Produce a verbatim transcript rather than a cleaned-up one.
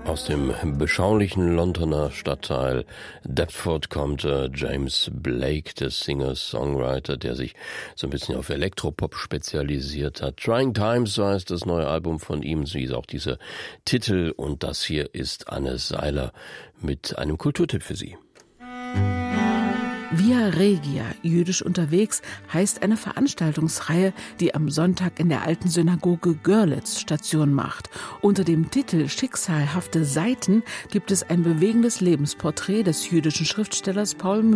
Aus dem beschaulichen Londoner Stadtteil Deptford kommt äh, James Blake, der Singer-Songwriter, der sich so ein bisschen auf Elektropop spezialisiert hat. Trying Times, so heißt das neue Album von ihm, so ist auch dieser Titel. Und das hier ist Anne Seiler mit einem Kulturtipp für Sie. Via Regia, jüdisch unterwegs, heißt eine Veranstaltungsreihe, die am Sonntag in der alten Synagoge Görlitz Station macht. Unter dem Titel Schicksalhafte Seiten gibt es ein bewegendes Lebensporträt des jüdischen Schriftstellers Paul